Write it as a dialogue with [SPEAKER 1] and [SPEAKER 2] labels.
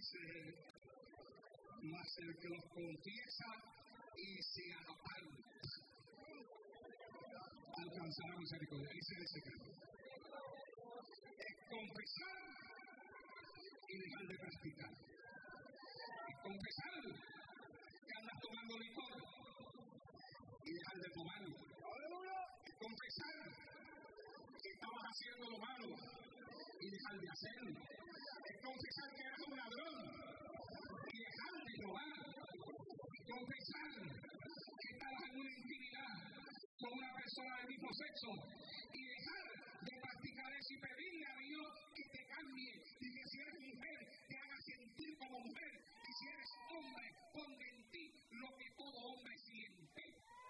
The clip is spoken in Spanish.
[SPEAKER 1] Mas el que los confiesa y se aparta alcanzará misericordia. Ese es el secreto. Es confesar y dejar de practicar. Es confesar que andas tomando licor y dejar de tomarlo. Es confesar que estabas haciendo lo malo y dejar de hacerlo. Es confesar que eras un ladrón y dejar de robar. Es confesar que estabas en una intimidad con una persona del mismo sexo y dejar de practicar eso y pedirle a Dios que te cambie y que si eres mujer te haga sentir como mujer y si eres hombre